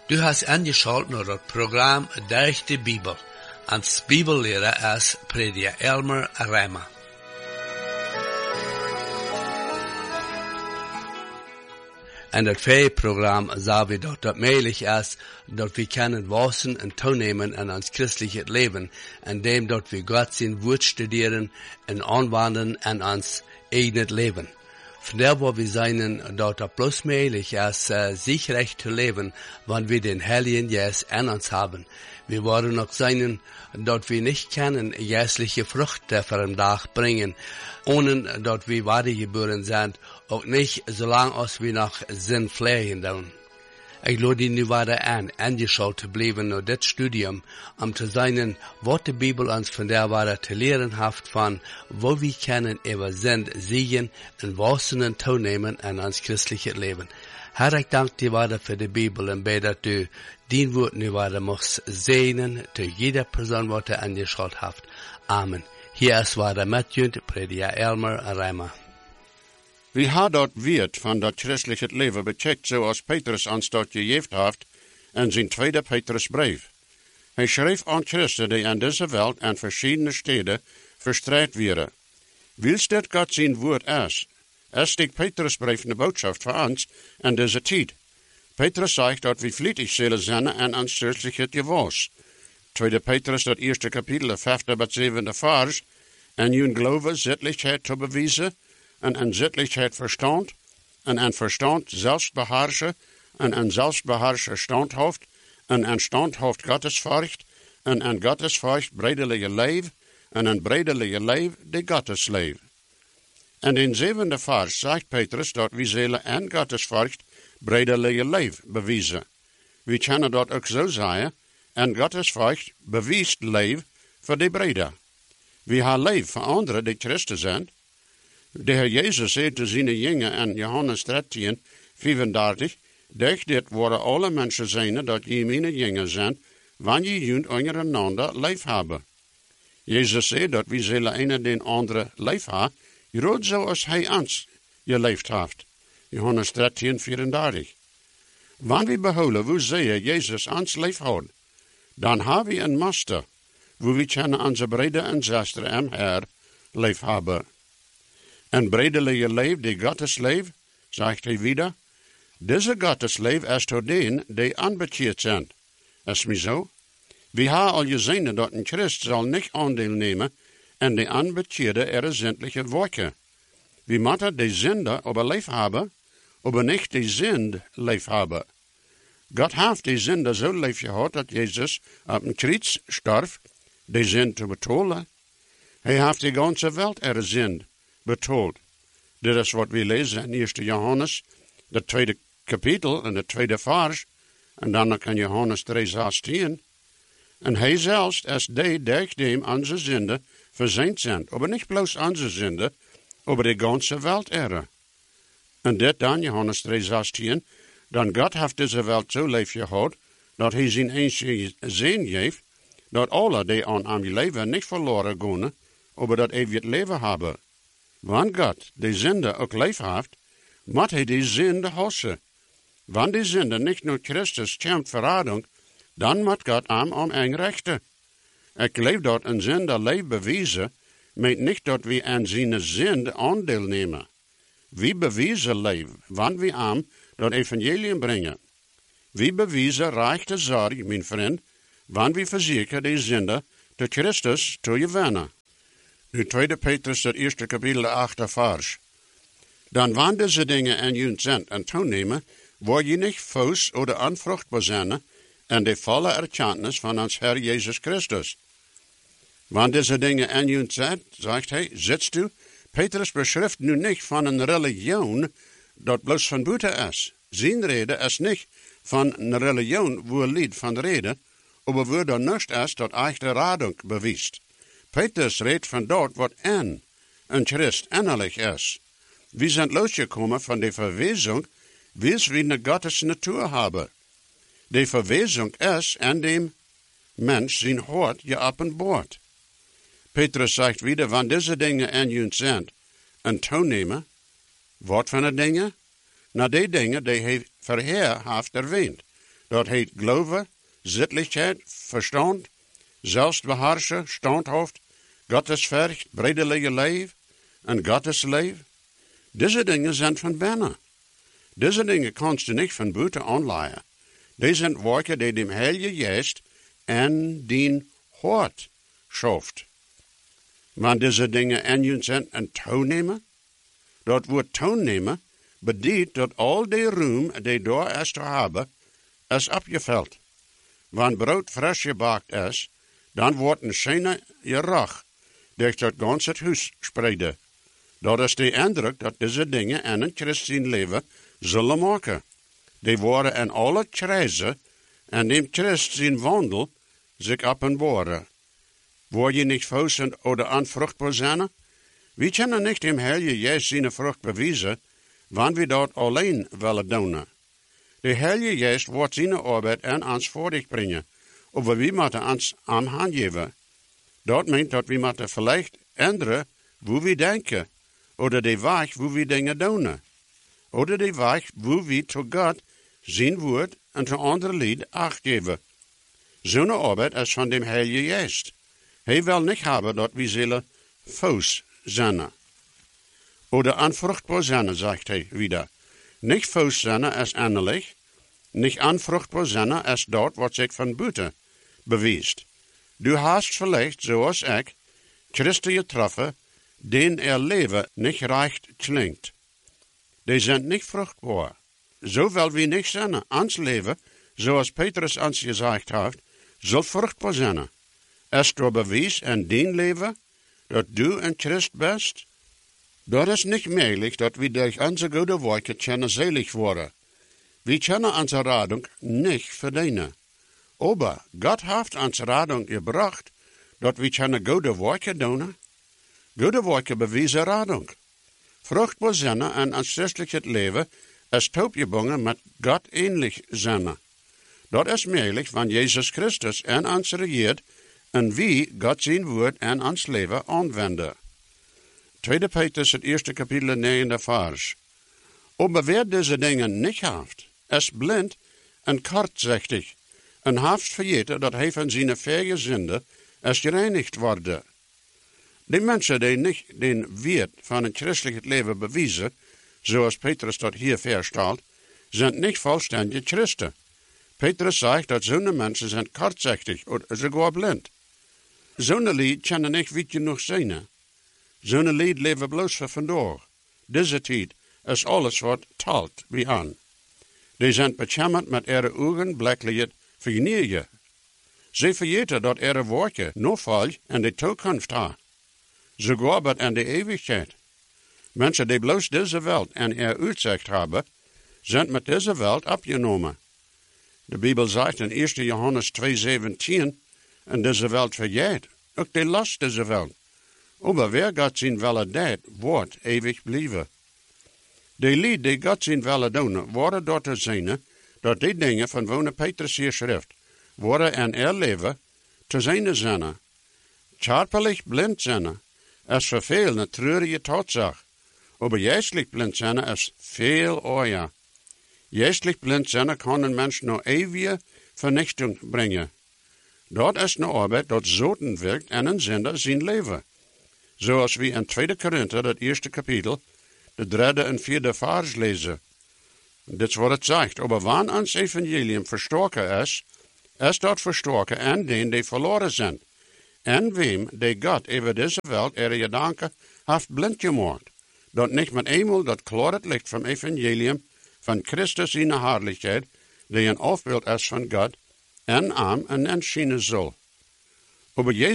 Du hast angeschaut naar het programma Durch de Bibel. Als Bibellehrer is Prediger Elmer Reimer. En het programma zou we dat het mogelijk is, dat we kunnen wassen en toenemen in ons christelijk leven, indem dat we God zijn woord studeren en aanwenden in ons eigen leven. Vandaar waar we zijn dat het plus mogelijk is, sicherlich te leven, wanneer we den Heiligen Geest in ons hebben. We worden ook zijn dat we niet kunnen geestelijke vruchten voor een dag brengen, ohne dat we wedergeboren zijn, ook niet zolang als we nog zin vliegen doen. Ik lade je nu weer aangeschaut te blijven naar dit studium, om te zien wat de Bibel ons vandaar weer te leren heeft van, wat we kunnen over zin zien en wassen toenemen in ons christelijk leven. Herr, ik dank je weer voor de Bibel en bid dat u die woord nu weer mocht zegenen, te jeder persoon wat er aangeschaut heeft. Amen. Hier is weer met jullie, Prediger Elmer Reimer. Wie had dat woord van dat christelijk leven becheckt zoals Petrus ons dat gegeven heeft in zijn tweede Petrusbrief. Hij schreef aan Christen die in deze wereld en verschillende steden verstrekt werden. Wils dit God zijn woord is die Petrusbrief een boodschap voor ons in deze tijd. Petrus zegt dat we vlietig zullen zijn en ons christelijk gewas. Tweede Petrus, dat eerste kapitel, 5e tot 7e vers, en hun geloven zittelijkheid te bewijzen, en zittelijkheid verstand, en verstand zelfsbeheersen, en zelfsbeheersen standhoofd, en standhoofd goddesvrucht, en goddesvrucht bredelige leef, en bredelige leef de goddesleef. En in 7e vers zegt Petrus dat we zullen en goddesvrucht bredelige leef bewijzen. We kunnen dat ook zo zeggen, en goddesvrucht bewijst leef voor de breder. We hebben leef voor anderen die Christen zijn. De Heer Jezus zei te zijn jongen in Johannes 13, 35, dit worden alle mensen zijn dat je mijn jongen zijn, wanneer je ondereinander leef hebben. Jezus zei dat we zullen een den andere leef hebben, groot zoals hij ons geleefd heeft. Johannes 13, 34. Wanneer we behouden hoe zeer Jezus ons leef houdt, dan hebben we een master, wo we kunnen onze breder en zusteren en Heer leef hebben. En bredelige leef, die Gottesleef, zegt hij wieder, deze Gottesleef is tot den die aanbekeerd zijn. Is mij zo? We hebben al gezien dat een Christ zal niet aandeel nemen en de aanbekeerde er zindelijke werken. We moeten de zinde op een leef hebben, maar niet de zind leef hebben. God heeft de zinde zo leef gehad dat Jezus op een kruis stierf, de zind te betolen. Hij heeft de ganze wereld er zind betoeld. Dit is wat we lezen in 1 Johannes, de tweede kapitel en de tweede vers, en dan in Johannes 3:16. En hij zelfs is die dem onze zinde verzend zijn, maar niet bloos onze zinde, maar de ganze wereld er. En dit dan, Johannes 3:16, dan God heeft deze wereld zo lief gehad, dat hij zijn eentje zin geeft, dat alle die aan hem leven niet verloren gaan, maar dat eeuwig leven hebben. Wanneer God de zinde ook leef heeft, moet hij die zinde hassen. Wanneer die zinde niet naar Christus komt verrading, dan moet God hem om rechten. Ik geloof dat een zinde leef bewijzen, meent niet dat we aan zijn zinde aandeel nemen. We bewijzen leef, wanneer we hem dat evangelium brengen. We bewijzen rechte zorg, mijn vriend, wanneer we verzekeren die zinde te Christus te gewinnen. Nu 2 Petrus, het eerste kapitel, de 8e vers. Dan wanneer deze dingen in jullie zijn en toenemen, word je niet foos of onvruchtbaar zijn en de volle erkennis van ons Heer Jezus Christus. Wanneer deze dingen in jullie zijn, zegt hij, zitst u, Petrus beschrijft nu niet van een religion dat bloos van buiten is. Zijn reden is niet van een religion waar lied van reden, maar waar er niets is dat echte radung bewijst. Petrus redt van dat wat een Christ innerlijk is. We zijn losgekomen van de verwezing, wils we een Gottes natuur hebben. De verwezing is en dem mens zijn hart geopenbaard. Petrus zegt wieder, wanneer deze dingen in jullie zijn, en toenemen, wat van de dingen? Na die dingen die hij verheer heeft erwähnt. Dat heet Glaube, Zittlichkeit, Verstand, Zelfbeheersing, Standhoofd, Gottesfurcht, bredelige Leef en Gottesleef. Deze dingen zijn van binnen. Deze dingen kannst du niet van buiten aanleiden. Die zijn werken die dem Heilige Geest en dien hart schaft. Maar deze dingen en je zijn een toenemen. Dat woord toenemen bedoelt dat al die roem die daar is te hebben, is opgevuld. Wanneer brood frisch gebakt is, dan wordt een schijne gerach durch dat ganze huis spreiden. Dat is de indruk dat deze dingen in een christelijk leven zullen maken. Die worden in alle kruisen en dem Christ zijn wandel zich openbaren. Word je niet fout oder onvruchtbaar zijn? We kunnen niet dem Heilige Geest zijn vrucht bewijzen, wanneer we dat alleen willen doen. De Heilige Geest wordt zijn arbeid en ons voordig brengen, aber we moeten ons aan hand geven. Dat meent dat we moeten vielleicht änderen hoe we denken, oder de weg hoe we dingen doen, oder de weg hoe we tot God zijn woord en te andere lied acht geven. Zo'n arbeid is van dem Heilige Geest. Hij wil niet hebben dat we zullen fout zijn. Oder onvruchtbaar zijn, zegt hij wieder. Niet fout zijn is innerlijk, niet onvruchtbaar zijn is dat wat zich van buiten bewijst. Du hast vielleicht, zoals ik, Christen getroffen, den leven niet recht klinkt. Die zijn niet vruchtbaar. Zo wil we niet zijn. Ons leven, zoals Petrus ons gezegd heeft, zal vruchtbaar zijn. Is er bewijs in dien leven dat du een Christ bent? Dat is niet mogelijk dat we durch onze goede werken kunnen selig worden. We kunnen onze Radung niet verdienen. Aber God heeft ons Radung gebracht, dat we kunnen goede werken doen. Goede werken bewijzen Radung. Vruchtbaar zijn en ons christelijk leven is toepgebonden met God ähnlich zijn. Dat is mogelijk wanneer Jezus Christus in ons regeert en wie God zijn woord in ons leven aanwenden. 2 Petrus, het eerste kapitel, 9e vers. Aber wer deze dingen niet heeft, is blind en kortzichtig en heeft vergeten dat hij van zijn vijge zonde is gereinigd worden. Die mensen die niet den Wert van een christelijk leven bewijzen, zoals Petrus dat hier verstelt, zijn niet vollständige Christen. Petrus zegt dat zo'n mensen zijn kortzichtig of sogar blind. Zo'n lied kunnen niet wit genoeg zijn. Zo'n lied leven bloos voor vandaag. Deze tijd is alles wat talt bij aan. Die zijn bechammerd met ihre ogenblikkelijke vergenijen. Ze vergeten dat ihre woorden nog vol in de toekomst hebben. Sogar bet in de eeuwigheid. Mensen die bloos deze wereld en uitzicht hebben, zijn met deze wereld opgenomen. De Bijbel zegt in 1 Johannes 2:17, en deze wereld vergeet, ook de last deze wereld. Aber wer God zijn wille deed, wordt eeuwig blijven. De lied die God zijn wille doen, worden door te zijn, dat die dingen van wonen Petrus hier schrift, worden in leven te zijn. Körperlich blind zijn, is voor veel een treurige tatsache. Aber geestelijk blind zijn is veel erger. Geestelijk blind zijn kan een mens naar eeuwige vernichting brengen. Dat is een arbeid dat zoten werkt en een zender zijn leven. Zoals we in 2 Korinther, het eerste kapitel, de 3e en 4e vers lezen. Dit is wat het zegt. Aber wanneer ons evangelium verstoken is dat verstoken en den die verloren zijn. En wem die God over deze wereld ihre gedanken heeft blind gemaakt. Dat niet met eenmaal dat klaar licht van evangelium van Christus in de herrlichheid, die een afbeeld is van God, en aan en schijnen zal. Aber